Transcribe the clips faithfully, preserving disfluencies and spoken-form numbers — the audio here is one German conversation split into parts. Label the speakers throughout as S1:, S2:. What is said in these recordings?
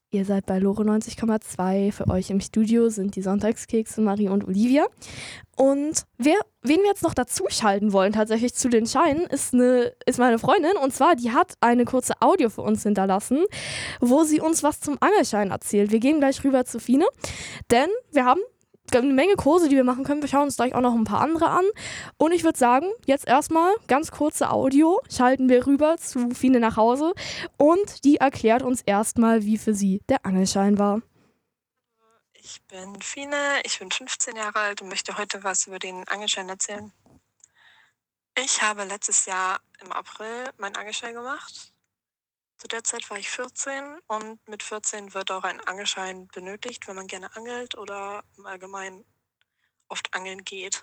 S1: Ihr seid bei Lore neunzig Komma zwei. Für euch im Studio sind die Sonntagskekse Marie und Olivia. Und wer, wen wir jetzt noch dazuschalten wollen, tatsächlich zu den Scheinen, ist, eine, ist meine Freundin. Und zwar, die hat eine kurze Audio für uns hinterlassen, wo sie uns was zum Angelschein erzählt. Wir gehen gleich rüber zu Fine, denn wir haben eine Menge Kurse, die wir machen können. Wir schauen uns gleich auch noch ein paar andere an. Und ich würde sagen, jetzt erstmal ganz kurze Audio, schalten wir rüber zu Fine nach Hause und die erklärt uns erstmal, wie für sie der Angelschein war.
S2: Ich bin Fine, ich bin fünfzehn Jahre alt und möchte heute was über den Angelschein erzählen. Ich habe letztes Jahr im April meinen Angelschein gemacht. Zu der Zeit war ich vierzehn und mit vierzehn wird auch ein Angelschein benötigt, wenn man gerne angelt oder im Allgemeinen oft angeln geht.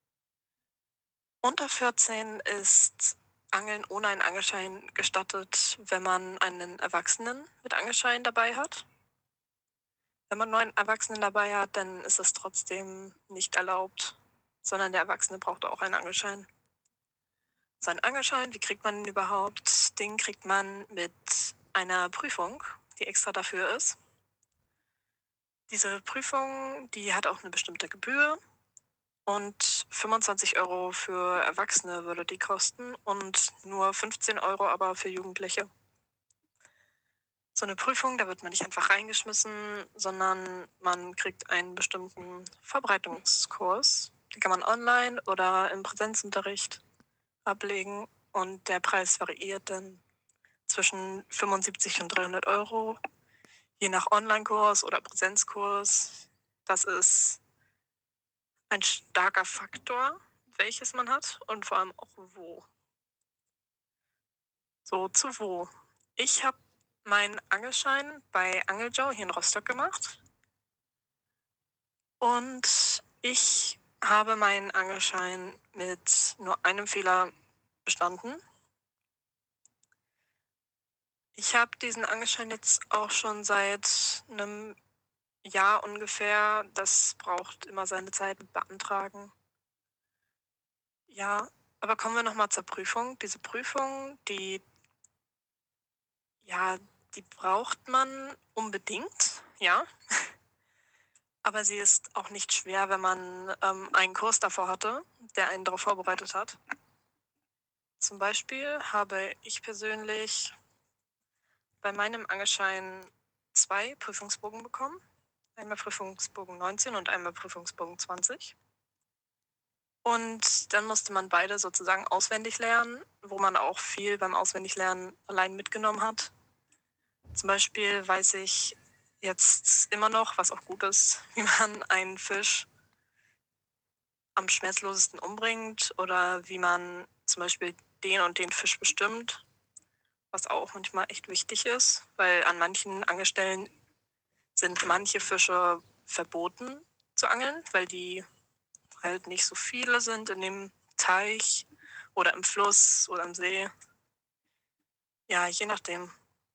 S2: Unter vierzehn ist Angeln ohne einen Angelschein gestattet, wenn man einen Erwachsenen mit Angelschein dabei hat. Wenn man nur einen Erwachsenen dabei hat, dann ist es trotzdem nicht erlaubt, sondern der Erwachsene braucht auch einen Angelschein. So ein Angelschein, wie kriegt man den überhaupt? Den kriegt man mit einer Prüfung, die extra dafür ist. Diese Prüfung, die hat auch eine bestimmte Gebühr und fünfundzwanzig Euro für Erwachsene würde die kosten und nur fünfzehn Euro aber für Jugendliche. So eine Prüfung, da wird man nicht einfach reingeschmissen, sondern man kriegt einen bestimmten Vorbereitungskurs. Den kann man online oder im Präsenzunterricht ablegen und der Preis variiert dann zwischen fünfundsiebzig und dreihundert Euro, je nach Online-Kurs oder Präsenzkurs. Das ist ein starker Faktor, welches man hat und vor allem auch wo. So, zu wo? Ich habe meinen Angelschein bei Angeljoe hier in Rostock gemacht und ich habe meinen Angelschein mit nur einem Fehler bestanden. Ich habe diesen Angelschein jetzt auch schon seit einem Jahr ungefähr. Das braucht immer seine Zeit mit Beantragen. Ja, aber kommen wir nochmal zur Prüfung. Diese Prüfung, die, ja, die braucht man unbedingt, ja. Aber sie ist auch nicht schwer, wenn man ähm, einen Kurs davor hatte, der einen darauf vorbereitet hat. Zum Beispiel habe ich persönlich bei meinem Angelschein zwei Prüfungsbogen bekommen. Einmal Prüfungsbogen neunzehn und einmal Prüfungsbogen zwanzig. Und dann musste man beide sozusagen auswendig lernen, wo man auch viel beim Auswendiglernen allein mitgenommen hat. Zum Beispiel weiß ich jetzt immer noch, was auch gut ist, wie man einen Fisch am schmerzlosesten umbringt oder wie man zum Beispiel den und den Fisch bestimmt, was auch manchmal echt wichtig ist, weil an manchen Angelstellen sind manche Fische verboten zu angeln, weil die halt nicht so viele sind in dem Teich oder im Fluss oder im See. Ja, je nachdem.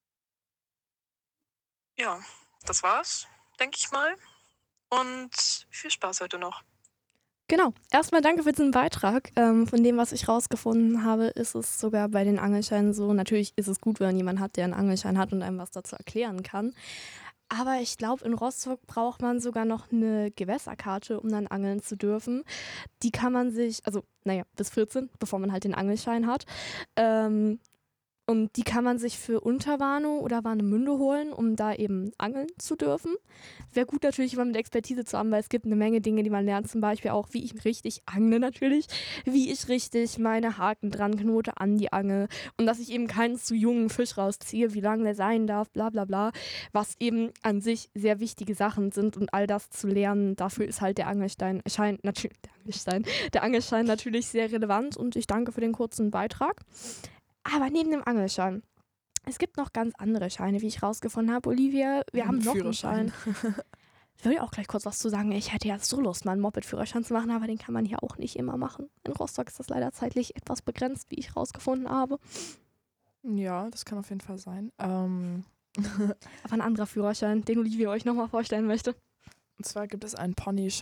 S2: Ja, das war's, denke ich mal. Und viel Spaß heute noch.
S1: Genau, erstmal danke für diesen Beitrag. Ähm, von dem, was ich rausgefunden habe, ist es sogar bei den Angelscheinen so, natürlich ist es gut, wenn man jemanden hat, der einen Angelschein hat und einem was dazu erklären kann. Aber ich glaube, in Rostock braucht man sogar noch eine Gewässerkarte, um dann angeln zu dürfen. Die kann man sich, also naja, bis vierzehn, bevor man halt den Angelschein hat. Ähm, und die kann man sich für Unterwarnow oder Warnemünde holen, um da eben angeln zu dürfen. Wäre gut natürlich, jemanden mit Expertise zu haben, weil es gibt eine Menge Dinge, die man lernt. Zum Beispiel auch, wie ich richtig angle natürlich, wie ich richtig meine Haken dran knote an die Angel und dass ich eben keinen zu jungen Fisch rausziehe, wie lang der sein darf, bla bla bla. Was eben an sich sehr wichtige Sachen sind und all das zu lernen, dafür ist halt der Angelstein, Schein, natürlich, der Angelstein, der Angelschein natürlich sehr relevant und ich danke für den kurzen Beitrag. Aber neben dem Angelschein, es gibt noch ganz andere Scheine, wie ich rausgefunden habe. Olivia, wir haben noch einen Schein. Ich will ja auch gleich kurz was zu sagen. Ich hätte ja so Lust, mal einen Moped-Führerschein zu machen, aber den kann man hier auch nicht immer machen. In Rostock ist das leider zeitlich etwas begrenzt, wie ich rausgefunden habe.
S3: Ja, das kann auf jeden Fall sein. Ähm,
S1: aber ein anderer Führerschein, den Olivia euch nochmal vorstellen möchte.
S3: Und zwar gibt es einen Ponyschein.